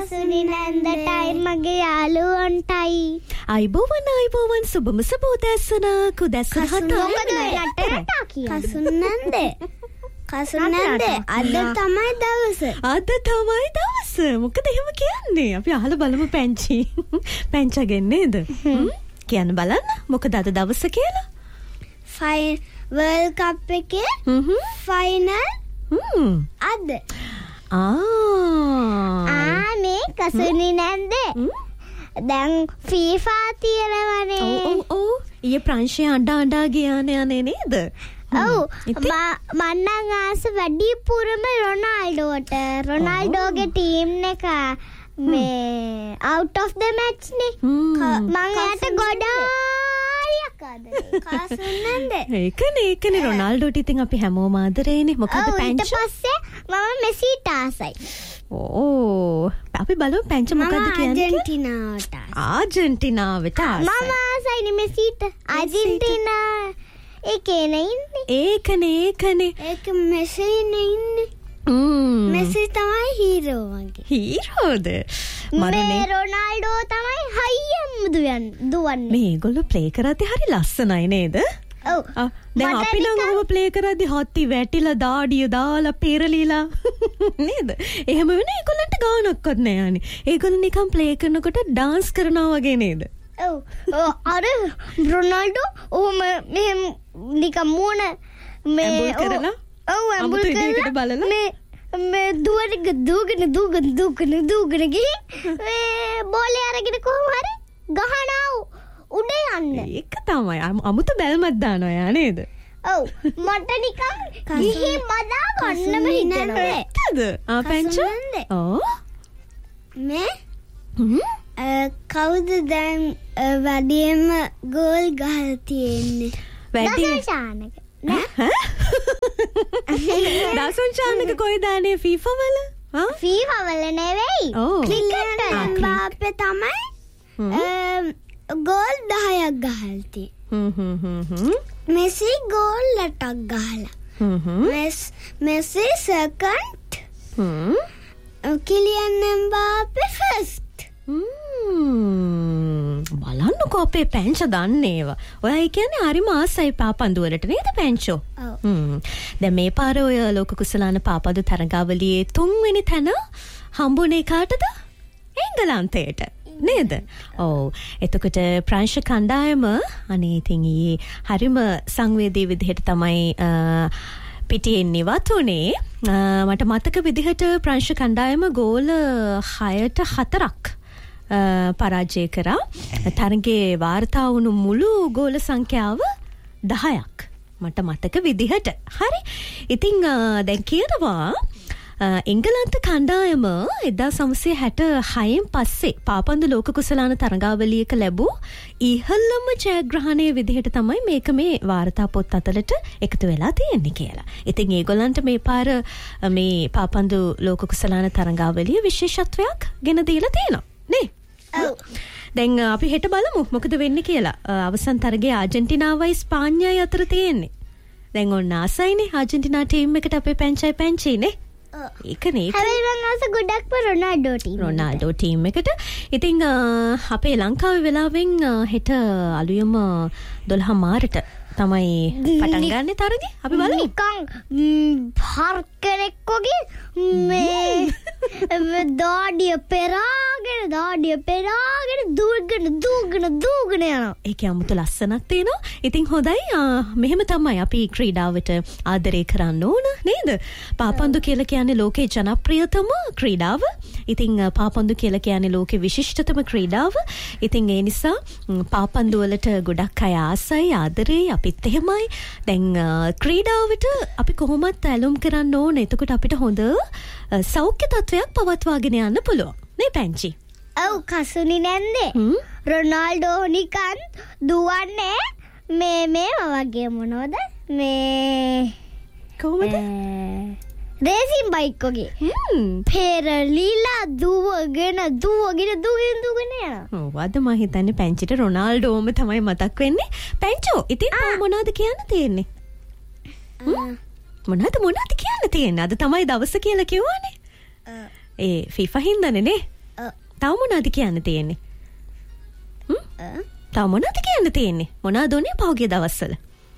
කසුනි නැන්දටයි මගේ යාළුවන්ටයි. අයිබෝවන් සුබම සුබෝදැසනක් උදැසන කසුන් නැන්දේ අද තමයි දවස. මොකද එහෙම කියන්නේ? අපි අහලා බලමු පැංචි. පැංචගෙන් නේද? කියන්න බලන්න මොකද අද දවස කියලා? වර්ල්ඩ් කප් එකේ ෆයිනල් අද. මේ කසුනි නැන්දේ දැන් FIFA තියෙනවනේ. ඔව් ඊයේ ප්‍රංශය අඬා ගියානේ නේද? ඔව් මන්නම් ආස වැඩිපුරම රොනාල්ඩෝට. රොනාල්ඩෝගේ ටීම් එක මේ out of the match නේ. මම යාට ගොඩාරියක් ආදරේ. කසුන් නැන්දේ. ඒකනේ රොනාල්ඩෝට ඉතින් අපි හැමෝම ආදරේනේ. මොකද පැංච ඊට පස්සේ මම මෙසිට ආසයි. අපි බලමු පැංච මොකද්ද කියන්නේ? ආජන්ටිනාවට ආසයි. මම ආසයිනේ මෙසිට. ආජන්ටිනා ඒකනේ ඉන්නේ. ඒක මෙසිනේ ඉන්නේ. මෙසි තමයි හීරෝ වගේ. හීරෝද? මේ රොනාල්ඩෝ තමයි හයියෙන් දුවන්නේ. මේගොල්ලෝ ප්ලේ කරද්දි හරි ලස්සනයි නේද? ඔව්. දැන් අපි නම් ඔහොම ප්ලේ කරද්දි හොත්ති වැටිලා දාඩිය දාලා පෙරලිලා නේද? එහෙම වෙන ඒගොල්ලන්ට ගානක්වත් නෑ යන්නේ. ඒගොල්ලෝ නිකන් ප්ලේ කරනකොට ඩාන්ස් කරනවා වගේ නේද? ඔව්. අර රොනාල්ඩෝ ඔහොම මෙහෙම නිකන් මූණ මේ කරලා ඇඹුල් කරලා බලලා මේ දුවගෙන ගිහින් මේ බෝලේ අරගෙන කොහොම හරි ගහනවා උඩ යන්න. ඒක තමයි අමුතු බැල්මක් දානවා යා නේද? ඔව් මට නිකන් ගිහින් මදා ගන්නම හිතෙනවා. ඇත්තද? පැංච? ඔව්. මේ කවුද දැන් වැඩියෙන්ම ගෝල් ගහලා තියෙන්නේ? දසුන් ශානක කොයිද අනේ FIFA වල? FIFA වල නෙවෙයි. ක්‍රිකට් වල බාප්පේ තමයි ගෝල් 10ක් ගහලා තියෙන්නේ. මෙසි ගෝල් 8ක් ගහලා. Messi second. Cillian එම්බාපේ first. බලන්නකෝ අපේ පැංච දන්නේ ඒවා. ඔයා කියන්නේ හරිම ආසයි පාපන්දු වලට නේද පැංචෝ? ඔව්. දැන් මේ පාර ඔය ලෝක කුසලාන පාපන්දු තරඟාවලියේ 3 වෙනි තැන හම්බුනේ කාටද? එංගලන්තයට. නේද? ඔව්. එතකොට ප්‍රංශ කණ්ඩායම අනේ ඉතින් ඊයේ හරිම සංවේදී විදිහට තමයි පිටියෙන් නිවතුනේ. මට මතක විදිහට ප්‍රංශ කණ්ඩායම ගෝල 6ට 4ක් පරාජය කරා. තරගේ වාර්තා වුණු මුළු ගෝල සංඛ්‍යාව 10ක් මට මතක විදිහට. හරි. ඉතින් දැන් කියනවා එංගලන්ත කණ්ඩායම 1966න් පස්සේ පාපන්දු ලෝක කුසලාන තරඟාවලියක ලැබූ ඉහළම ජයග්‍රහණය විදිහට තමයි මේක මේ වාර්තා පොත් අතලට එකතු වෙලා තියෙන්නේ කියලා. ඉතින් ඒගොල්ලන්ට මේ පාර මේ පාපන්දු ලෝක කුසලාන තරඟාවලිය විශේෂත්වයක් ගෙන දීලා තියෙනවා. නේ? දැන් අපි හෙට බලමු මොකද වෙන්නේ කියලා. අවසන් තරගයේ ආජන්ටිනාවයි ස්පාඤ්ඤයයි අතර තියෙන්නේ. දැන් ඔන්න ආසයිනේ ආජන්ටිනා ටීම් එකට අපේ පැංචිනේ. ඒකනේ. හැබැයි මම ආස ගොඩක්ම රොනාල්ඩෝ ටීම් එකට. ඉතින් අපේ ලංකාවේ වෙලාවෙන් හෙට අලුයම 12 මාර්ට තමයි පටන් ගන්න තරගේ. අපි බලමු. නිකන් හර්කෙනෙක් වගේ මේ දාඩිය පෙරාගෙන දුවගෙන යනවා. ඒක 아무ත ලස්සනක් තියෙනවා. ඉතින් හොඳයි. මෙහෙම තමයි අපි ක්‍රීඩාවට ආදරය කරන්න ඕන නේද? පාපන්දු කියලා කියන්නේ ලෝකේ ජනප්‍රියතම ක්‍රීඩාව. ඉතින් පාපන්දු කියලා කියන්නේ ලෝකේ විශිෂ්ටතම ක්‍රීඩාව. ඉතින් ඒ නිසා පාපන්දු වලට ගොඩක් අය ආසයි ආදරේ අපිත් එහෙමයි. දැන් ක්‍රීඩාවට අපි කොහොමත් ඇලුම් කරන්න ඕන. එතකොට අපිට හොඳ සෞඛ්‍ය තත්වයක් පවත්වාගෙන යන්න පුළුවන්. නේ පැංචි? ඔව් කසුනි නැන්දේ. රොනාල්ඩෝ නිකන් දුවන්නේ මේ වගේ මොනවද? මේ කොහොමද? රේසින් බයික් වගේ. පෙරලිලා දුවගෙන යනවා. ඔව් අද මම හිතන්නේ පැංචිට රොනාල්ඩෝම තමයි මතක් වෙන්නේ. පැංචෝ ඉතින් මොනවද කියන්න තියෙන්නේ? මොනවද කියන්න තියෙන්නේ? අද තමයි දවස කියලා කිව්වනේ. ඒ FIFA හින්දානේ නේ. තව මොනවද කියන්න තියෙන්නේ? තව මොනවද කියන්න තියෙන්නේ? මොනවද උනේ පහුගිය දවස්වල?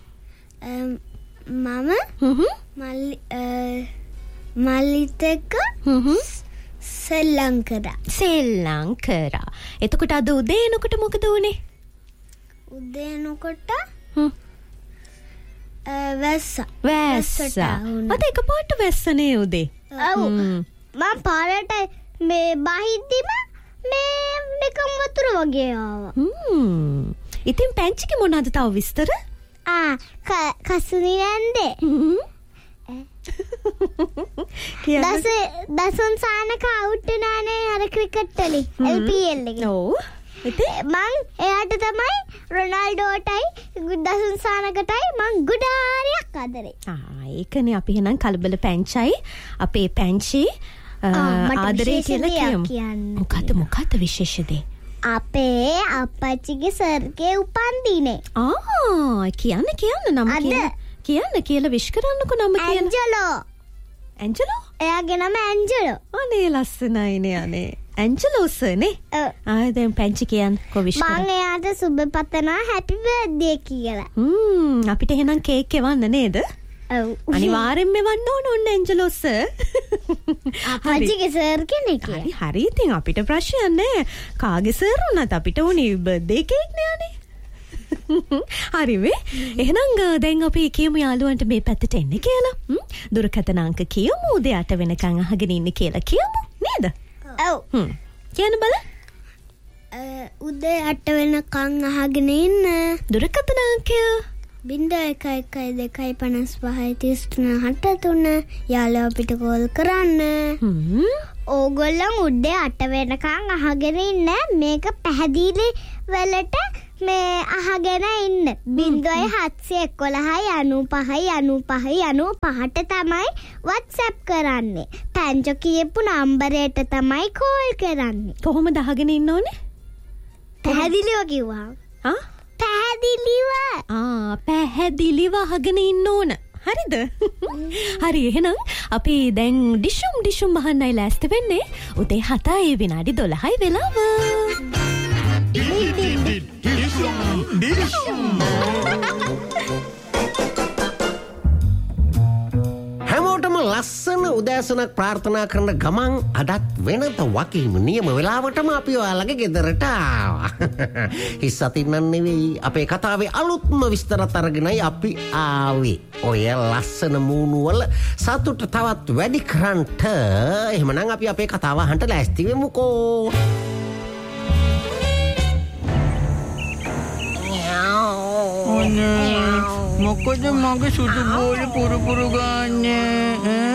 මම මල්ලිත් එක්ක සෙල්ලම් කරා. එතකොට අද උදේ එනකොට මොකද උනේ? උදේ එනකොට වැස්සා. අද එකපාරට වැස්සනේ උදේ. ඔව්. මම පාරට මේ බහිද්දිම මේ නිකම් වතුර වගේ ආවා. ඉතින් පැංචිගේ මොනවද තව විස්තර? කසුනි නැන්දේ. දසුන් සානක අවුට් වුණානේ අර ක්‍රිකට් වලින් LPL එකේ. ඔව්. මං එයාට තමයි රොනාල්ඩෝටයි දසුන් සානකටයි මං ගුඩාරියක් ආදරේ. ඒකනේ අපි එහෙනම් කලබල පැංචයි අපේ පැංචි ආදරේ කියලා කියමු. මොකද්ද විශේෂ දේ? අපේ අපච්චිගේ සර්ගේ උපන්දිනේ. කියන්න නම කියන්න කියලා විශ් කරන්නකෝ නම කියන. ඇන්ජලෝ? එයාගේ නම ඇන්ජලෝ. අනේ ලස්සනයිනේ අනේ. ඇන්ජලෝ සර්නේ. දැන් පැංචි කියන්නකෝ විශ් කරන්න. මම එයාට සුබ පතනවා හැපි බර්ත්ඩේ කියලා. අපිට එහෙනම් කේක් එවන්න නේද? ඔව්. අනිවාර්යෙන්ම එවන්න ඕන ඇන්ජලෝ සර්. අපච්චිගේ සර් කෙනෙක්. හරි ඉතින් අපිට ප්‍රශ්නයක් නැහැ. කාගේ සර් වුණත් අපිට උනේ බර්ත්ඩේ කේක් නෑනේ. හරි වේ. එහෙනම් දැන් අපි කියමු යාළුවන්ට මේ පැත්තට එන්න කියලා. දුරකථන අංක කියමු. උදේ 8 වෙනකන් අහගෙන ඉන්න කියලා කියමු. නේද? ඔව්. කියන්න බල. උදේ 8 වෙනකන් අහගෙන ඉන්න. දුරකථන අංකය 01125533 යාළුවා අපිට කෝල් කරන්න. ඕගොල්ලෝ උදේ 8 වෙනකන් අහගෙන ඉන්න. මේක පැහැදිලි වෙලට මේ අහගෙන ඉන්න. 0711959595 තමයි WhatsApp කරන්නේ. පැංචෝ කියපු නම්බරයට තමයි කෝල් කරන්නේ. කොහොමද අහගෙන ඉන්න ඕනේ? පැහැදිලිව කිව්වා. පැහැදිලිව අහගෙන ඉන්න ඕන. හරිද? හරි එහෙනම් අපි දැන් ඩිෂුම් අහන්නයි ලෑස්ති වෙන්නේ. උදේ 7යි විනාඩි 12යි වෙලාව. හැමෝටම ලස්සන උදෑසනක් ප්‍රාර්ථනා කරන ගමන් අදත් වෙනත වකීම නියම වෙලාවටම අපි ඔයාලගේ ගෙදරට ආවා. හිස් අතින් නෙවෙයි අපේ කතාවේ අලුත්ම විස්තරත් අරගෙනයි අපි ආවේ. ඔය ලස්සන මූණුවල සතුට තවත් වැඩි කරන්ට එහෙමනම් අපි අපේ කතාව අහන්න ලෑස්ති වෙමුකෝ. මොකද මගේ සුදු බෝලේ පුරු ගන්නේ?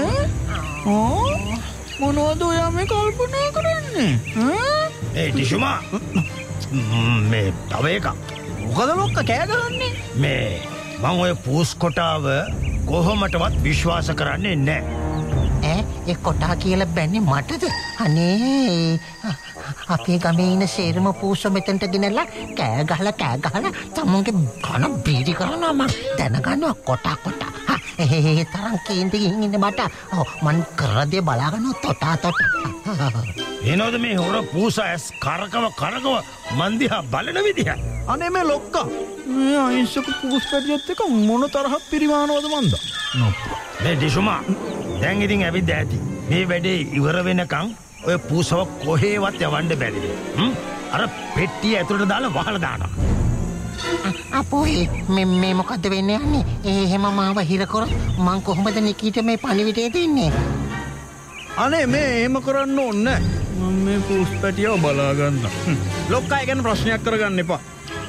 මොනවද ඔයා මේ කල්පනා කරන්නේ? ටිෂුමා මේ තව එකක්. මොකද ලොක්ක කෑ ගහන්නේ? මේ මම ඔය පූස් කොටාව කොහොමටවත් විශ්වාස කරන්නේ නැහැ. ඒ කොටා කියලා බැන්නේ මටද? අනේ අපේ ගමේ ඉන්න සේරම පූසෝ මෙතනට ගෙනල්ලා කෑ ගහලා තමුන්ගේ කන බීඩි කරනවා. මම දැනගන්නවා කොටා. ඒ තරම් කේන්ති ගිහින් ඉන්න මට මං කරදේ බලාගෙන තොටා. එනෝද මේ හොර පූසා ඇස් කරකව මන් දිහා බලන විදිහ. අනේ මේ ලොක්කා මේ අහිංසක පූස් පැටියත් එක්ක මොන තරහක් පිරිමානවද මන්ද? මේ ටිෂුමා දැන් ඉතින් ඇවිත් ඇති. මේ වැඩේ ඉවර වෙනකන් ඔය පූසව කොහෙවත් යවන්න බැරිද? අර පෙට්ටිය ඇතුළට දාලා වහලා දානවා. අපෝයි මේ මොකද්ද වෙන්නේ යන්නේ? එහෙම මාව හිර කරොත් මං කොහොමද නිකීට මේ පණිවිඩය දෙන්නේ? අනේ මේ එහෙම කරන්න ඕනේ. මම මේ පූස් පැටියව බලා ගන්න. ලොක්කා ගැන ප්‍රශ්නයක් කරගන්න එපා.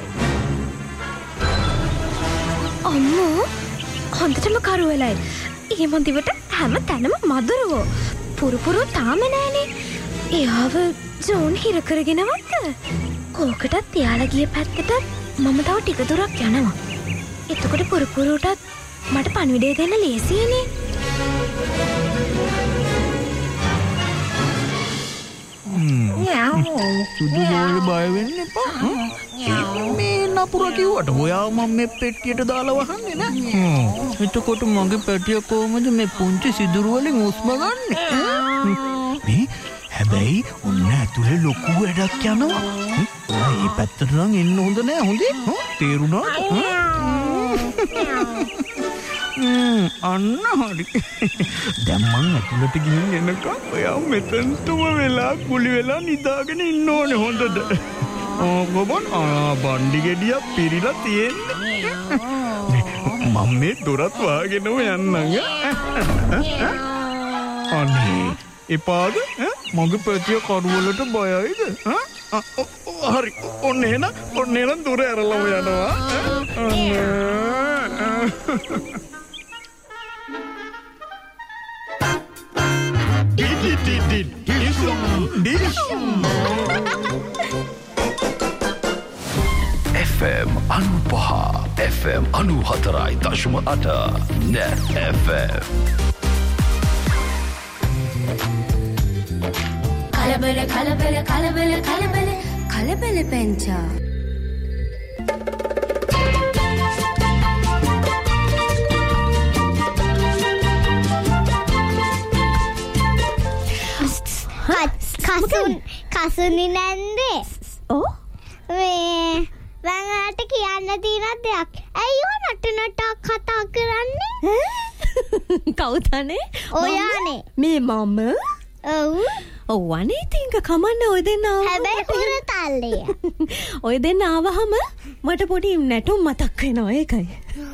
අම්මෝ හොඳටම කරුවලයි. ඒ මොන්දිවට හැම තැනම මදුරුවෝ. පුරු තාම නෑනේ. එයාව ජෝන් හිර කරගෙනවත්ද? කෝකටත් එයාලා ගිය පැත්තට මම තව ටික දුරක් යනවා. එතකොට පුරුටත් මට පණිවිඩය දෙන්න ලේසියනේ. සුදුබෝලේ බය වෙන්න එපා. මේ නපුර කිව්වට ඔයා මම මේ පෙට්ටියට දාලා වහන්නේ නෑ. එතකොට මගේ පැටිය කොහමද මේ පුංචි සිදුරු වලින් උස්ම ගන්නෙ? මේ හැබැයි ඔන්න ඇතුලේ ලොකු වැඩක් යනවා. මේ පැත්තට නම් එන්න හොඳ නෑ හොඳේ. තේරුණාද? අන්න හරි. දැන් මං ඇතුලට ගිහින් එනකම් ඔයා මෙතනටම වෙලා කුලි වෙලා නිදාගෙන ඉන්න ඕනේ හොඳද? ගොබන් බණ්ඩි ගෙඩියක් පිරීලා තියෙන්නේ. මම මේ දොරත් වහගෙනම යන්නම්. අනේ එපාද මගේ පැතිය කරුවලට බයයිද? හරි ඔන්න එහෙනම් දොර ඇරලම යනවා. FM 95 FM 94.8 Net FM කලබල පැංචා කසුනි නැන්දේ. ඕ වැඟාට කියන්න තියෙන දෙයක්. ඇයි නටනට කතා කරන්නේ? කවුදනේ? ඔයානේ. මේ මම? ඔව් අනේ තින්ක කමන්න ඔය දෙන්න ආව. හැබැයි හුරතල්ලේ. ඔය දෙන්න ආවහම මට පොඩි නැටුම් මතක් වෙනවා ඒකයි.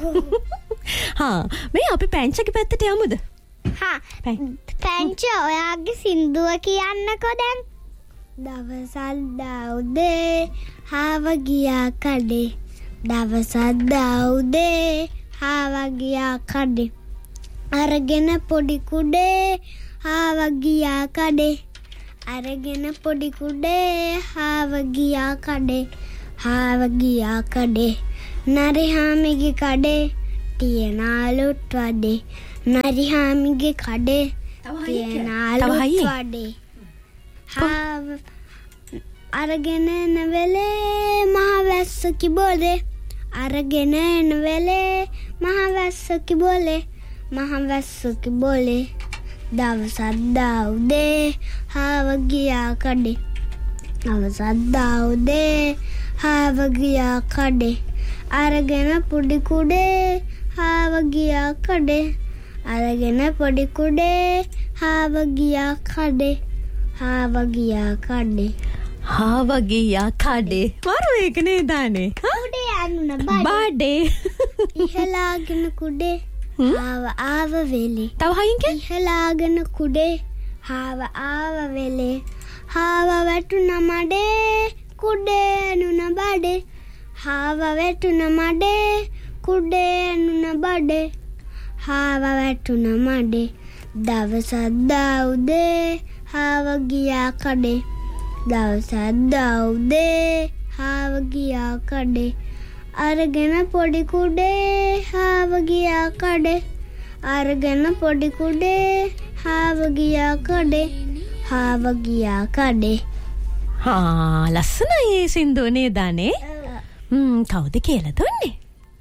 මේ අපි පැංචගේ පැත්තට යමුද? පැංච ඔයාගේ සින්දුව කියන්නකෝ දැන්. දවසක් උදේ හාව ගියා කඩේ. දවසක් උදේ හාව ගියා කඩේ. අරගෙන පොඩි කුඩේ හාව ගියා කඩේ. අරගෙන පොඩි කුඩේ හාව ගියා කඩේ. හාව ගියා කඩේ. නරිහාමිගේ කඩේ තියෙන අලුත් වඩේ. නරිහාමිගේ කඩේ තියෙන අලුත් වඩේ. හාව අරගෙන එන වෙලේ මහවැස්ස කිබෝලේ. අරගෙන එන වෙලේ මහවැස්ස කිබෝලේ. මහවැස්ස කිබෝලේ. දවසක් උදේ හාව ගියා කඩේ. දවසක් උදේ හාව ගියා කඩේ. අරගෙන පොඩි කුඩේ හාව ගියා කඩේ. අරගෙන පොඩි කුඩේ හාව ගියා කඩේ. හාව ගියා කඩේ. හාව ගියා කඩේ. වරු ඒක නේද දානේ? කුඩේ යන්න බඩේ. ඉහලාගෙන කුඩේ හාව ආව වෙලේ. තව හයින් කිය. ඉහලාගෙන කුඩේ හාව ආව වෙලේ. හාව වැටුණ මඩේ කුඩේ නුන බඩේ. හාව වැටුණ මඩේ කුඩේ නුන බඩේ. හාව වැටුණ මඩේ. දවසක් උදේ හාව ගියා කඩේ. දවසක් උදේ හාව ගියා කඩේ. අරගෙන පොඩි කුඩේ හාව ගියා කඩේ. අරගෙන පොඩි කුඩේ හාව ගියා කඩේ. හාව ගියා කඩේ. ලස්සනයි ඒ සින්දුව නේද නේ? කවුද කියලා දුන්නේ?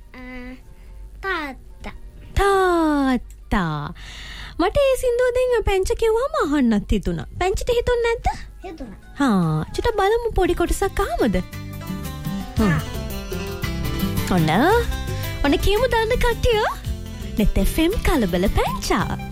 තාත්තා. මට ඒ සින්දුව දැන් පැංච කිව්වම අහන්නත් හිතුණා. පැංචට හිතුන්නේ නැද්ද? හිතුණා. චුට්ටක් බලමු පොඩි කොටසක් අහමුද? ඔන්න කියමු දාන්න කට්ටිය. net FM කලබල පැංචා.